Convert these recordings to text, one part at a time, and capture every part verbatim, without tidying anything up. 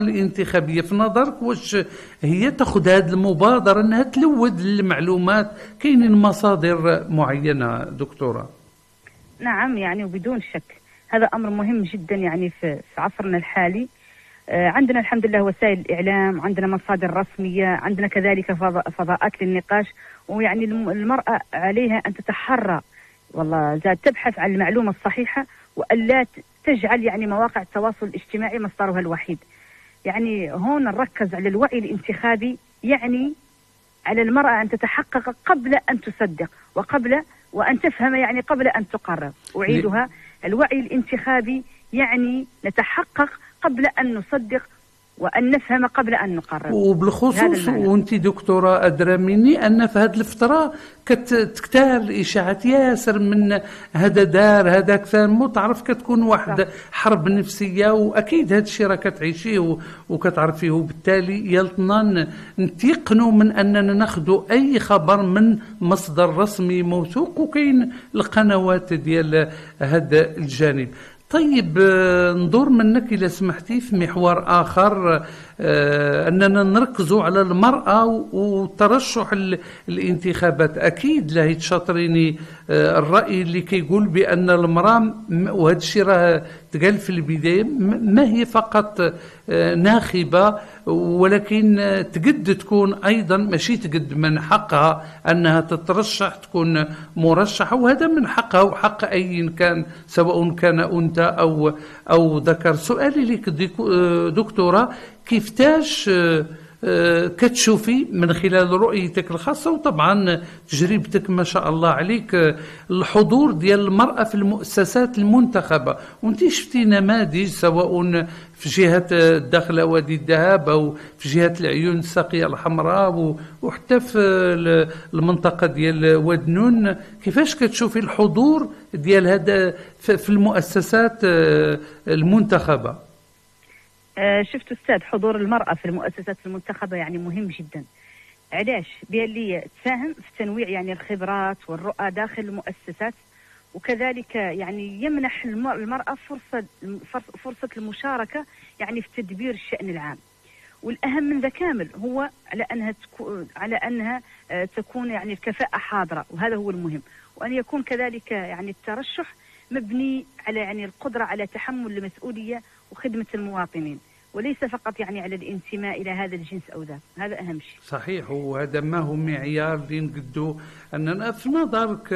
الانتخابية في نظرك واش هي تاخذ هذه المبادرة أنها تلود المعلومات؟ كاينين مصادر معينة دكتورة؟ نعم يعني وبدون شك هذا أمر مهم جدا يعني في عصرنا الحالي. عندنا الحمد لله وسائل الإعلام، عندنا مصادر رسمية، عندنا كذلك فضاءات للنقاش، ويعني المرأة عليها أن تتحرى والله زاد تبحث عن المعلومة الصحيحة، وألا تجعل يعني مواقع التواصل الاجتماعي مصدرها الوحيد. يعني هون نركز على الوعي الانتخابي، يعني على المرأة أن تتحقق قبل أن تصدق، وقبل وأن تفهم يعني قبل أن تقرر. أعيدها، الوعي الانتخابي يعني نتحقق قبل أن نصدق، وأن نفهم قبل أن نقرر. وبالخصوص وانت دكتورة أدرى مني أن في هذه الفترة كتكتار الإشاعات ياسر من هذا دار هذا كثر مو تعرف، كتكون واحد حرب نفسية، وأكيد هذا الشيء راه كتعيشيه وكتعرفيه، وبالتالي يلطنا نتيقنوا من أننا ناخذوا أي خبر من مصدر رسمي موثوق، وكاين القنوات ديال هذا الجانب. طيب ندور منك إذا سمحتي في محور آخر، أننا نركزوا على المرأة وترشح الانتخابات. أكيد لا تشاطريني الرأي اللي كيقول بأن المرأة، وهذا الشيء راه تقال في البداية، ما هي فقط ناخبة، ولكن تقد تكون أيضا ماشي تقد من حقها أنها تترشح، تكون مرشحة، وهذا من حقها وحق أي كان، سواء كان أنثى أو أو ذكر. سؤالي لك دكتورة، كيفتاش كتشوفي من خلال رؤيتك الخاصة وطبعا تجربتك ما شاء الله عليك الحضور ديال المرأة في المؤسسات المنتخبة؟ وانت شفتي نماذج سواء في جهة الداخلة وادي الذهب أو في جهة العيون الساقية الحمراء وحتى في المنطقة ديال وادنون، كيفاش كتشوفي الحضور ديال هذا في المؤسسات المنتخبة؟ آه شفت أستاذ، حضور المرأة في المؤسسات المنتخبة يعني مهم جدا. علاش؟ بأن تساهم في تنويع يعني الخبرات والرؤى داخل المؤسسات، وكذلك يعني يمنح المرأة فرصة فرصة المشاركة يعني في تدبير الشأن العام. والأهم من ذا كامل هو على أنها تكون على أنها آه تكون يعني الكفاءة حاضرة، وهذا هو المهم. وأن يكون كذلك يعني الترشح مبني على يعني القدرة على تحمل المسؤولية وخدمة المواطنين، وليس فقط يعني على الانتماء إلى هذا الجنس أو ذاك. هذا أهم شيء. صحيح، وهذا ما هو معيار اللي نقدو أننا في نظرك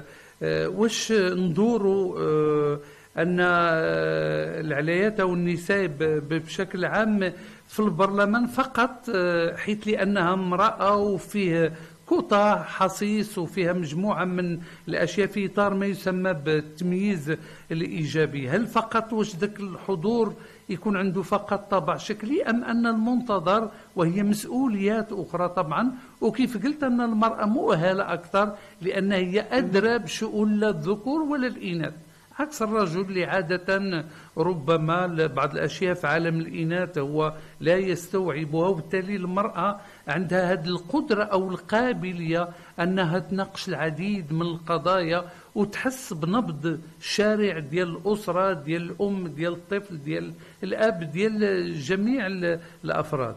واش ندوروا أن العلايات أو النساء بشكل عام في البرلمان فقط حيث لأنها امرأة وفيه كوطة حصيص وفيها مجموعة من الأشياء في إطار ما يسمى بالتمييز الإيجابي؟ هل فقط واش ذاك الحضور يكون عنده فقط طابع شكلي، أم أن المنتظر وهي مسؤوليات أخرى طبعا، وكيف قلت أن المرأة مؤهلة أكثر لأنها هي أدرى بشؤون لا الذكور ولا الإناث، عكس الرجل اللي عادة ربما بعض الأشياء في عالم الإناث هو لا يستوعبها، وبالتالي المرأة عندها هذه القدرة أو القابلية أنها تناقش العديد من القضايا وتحس بنبض الشارع ديال الأسرة، ديال الأم، ديال الطفل، ديال الأب، ديال جميع الأفراد.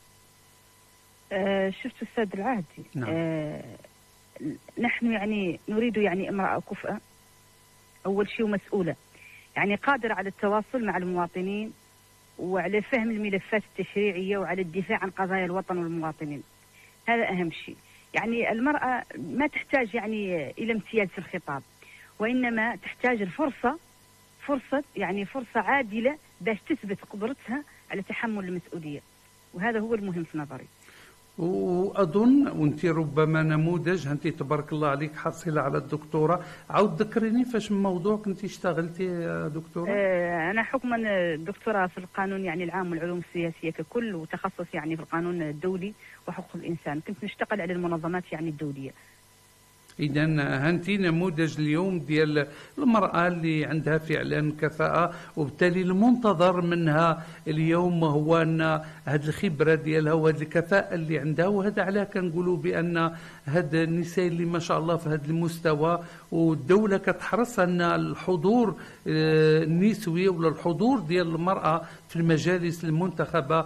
أه شفت أستاذ العهدي. نعم. أه نحن يعني نريد يعني امرأة كفءة أول شيء ومسؤولة، يعني قادرة على التواصل مع المواطنين وعلى فهم الملفات التشريعية وعلى الدفاع عن قضايا الوطن والمواطنين. هذا أهم شيء. يعني المرأة ما تحتاج يعني إلى امتياز في الخطاب، وإنما تحتاج الفرصة فرصة يعني فرصة عادلة باش تثبت قدرتها على تحمل المسؤولية، وهذا هو المهم في نظري. وأظن وأنت ربما نموذج، أنت تبارك الله عليك حصيلة على الدكتوراه. عاود ذكريني فاش موضوع كنت اشتغلتي يا دكتورة؟ آه أنا حكما دكتوراه في القانون يعني العام والعلوم السياسية ككل، وتخصص يعني في القانون الدولي وحقوق الإنسان. كنت نشتغل على المنظمات يعني الدولية. إذا هانتي نموذج اليوم ديال المرأة اللي عندها فعلا كفاءة، وبالتالي المنتظر منها اليوم هو أن هذه الخبرة ديالها وهذه الكفاءة اللي عندها. وهذا علاه كنقولوا بأن هاد النساء اللي ما شاء الله في هذا المستوى، والدولة كتحرص أن الحضور النسوي ولا الحضور ديال المرأة في المجالس المنتخبة